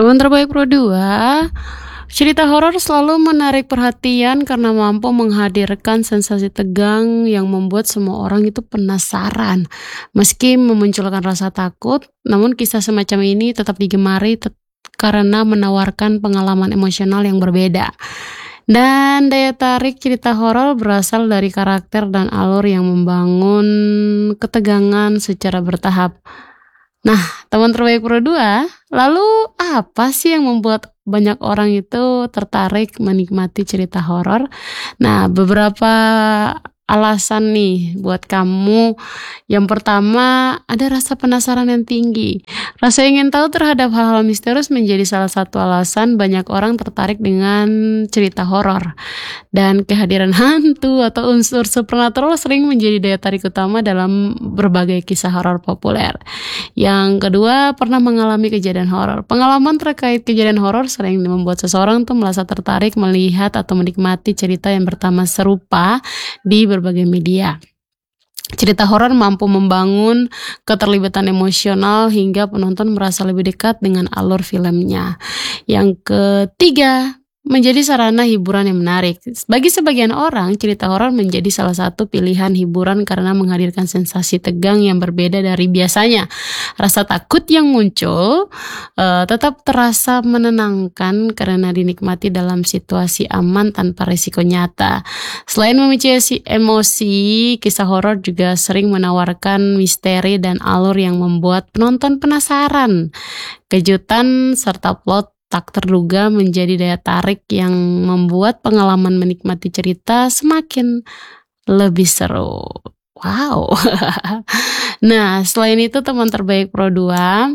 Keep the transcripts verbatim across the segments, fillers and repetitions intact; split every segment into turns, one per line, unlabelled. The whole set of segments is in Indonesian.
Teman terbaik Pro dua, cerita horor selalu menarik perhatian karena mampu menghadirkan sensasi tegang yang membuat semua orang itu penasaran. Meski memunculkan rasa takut, namun kisah semacam ini tetap digemari tet- karena menawarkan pengalaman emosional yang berbeda. Dan daya tarik cerita horor berasal dari karakter dan alur yang membangun ketegangan secara bertahap. Nah, teman terbaik Pro dua, lalu apa sih yang membuat banyak orang itu tertarik menikmati cerita horor? Nah, beberapa alasan nih buat kamu. Yang pertama, ada rasa penasaran yang tinggi. Rasa ingin tahu terhadap hal-hal misterius menjadi salah satu alasan banyak orang tertarik dengan cerita horor. Dan kehadiran hantu atau unsur supernatural sering menjadi daya tarik utama dalam berbagai kisah horor populer. Yang kedua, pernah mengalami kejadian horor. Pengalaman terkait kejadian horor sering membuat seseorang tuh merasa tertarik melihat atau menikmati cerita yang pertama serupa di berbagai media. Cerita horor mampu membangun keterlibatan emosional hingga penonton merasa lebih dekat dengan alur filmnya. Yang ketiga, menjadi sarana hiburan yang menarik. Bagi sebagian orang, cerita horor menjadi salah satu pilihan hiburan karena menghadirkan sensasi tegang yang berbeda dari biasanya. Rasa takut yang muncul uh, tetap terasa menenangkan karena dinikmati dalam situasi aman tanpa risiko nyata. Selain memicu emosi, kisah horor juga sering menawarkan misteri dan alur yang membuat penonton penasaran. Kejutan serta plot tak terduga menjadi daya tarik yang membuat pengalaman menikmati cerita semakin lebih seru. Wow. Nah, selain itu teman terbaik Pro dua,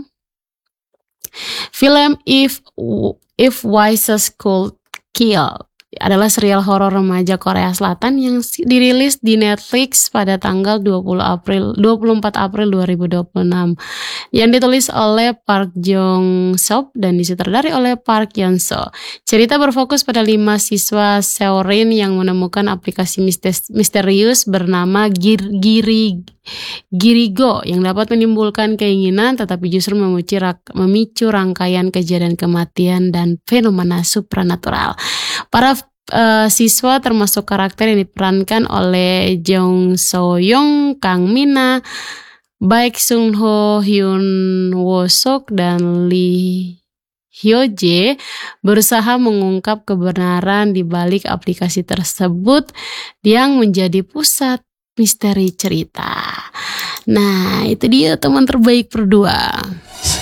film If If Voices Could Kill adalah serial horor remaja Korea Selatan yang dirilis di Netflix pada tanggal dua puluh empat April dua ribu dua puluh enam, yang ditulis oleh Park Jong Sop dan disutradari oleh Park Yeon So. Cerita berfokus pada lima siswa Seorin yang menemukan aplikasi misterius bernama Gir Giri Girigo yang dapat menimbulkan keinginan tetapi justru memicu, memicu rangkaian kejadian kematian dan fenomena supranatural. Para uh, siswa termasuk karakter yang diperankan oleh Jong So Young, Kang Mina, Baek Sung Ho, Hyun Wo Sok, dan Lee Hyo Jae berusaha mengungkap kebenaran di balik aplikasi tersebut yang menjadi pusat misteri cerita. Nah, itu dia teman terbaik Pro dua.